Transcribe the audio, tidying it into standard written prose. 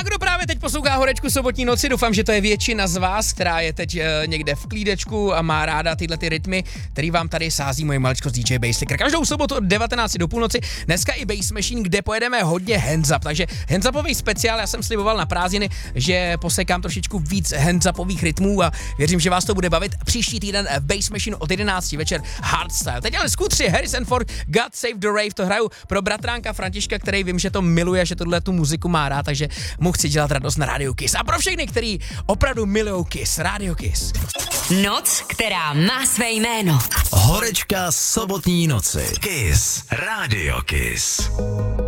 A kdo právě teď poslouchá Horečku sobotní noci, doufám, že to je většina z vás, která je teď někde v klídečku a má ráda tyhle ty rytmy, který vám tady sází moje maličkost DJ Basslicker. Každou sobotu od 19 do půlnoci, dneska i Bass Machine, kde pojedeme hodně hands up, takže hands upový speciál, já jsem sliboval na prázdniny, že posekám trošičku víc hands upových rytmů a věřím, že vás to bude bavit. Příští týden v Bass Machine od 11 večer hardstyle. Teď ale skutři Harrison Ford, God Save the Rave, to hraju pro bratránka Františka, který vím, že to miluje, že tohle tu muziku má rád, takže mu chci dělat radost na Radio Kiss. A pro všechny, který opravdu milují Kiss, Radio Kiss. Noc, která má své jméno. Horečka sobotní noci. Kiss. Radio Kiss.